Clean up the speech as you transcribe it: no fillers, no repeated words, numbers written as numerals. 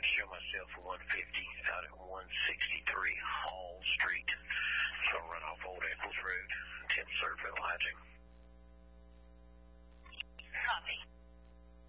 to show myself for 150 out at 163 Hall Street. So I'll run off Old Eccles Road, 10th Serville, Hatching.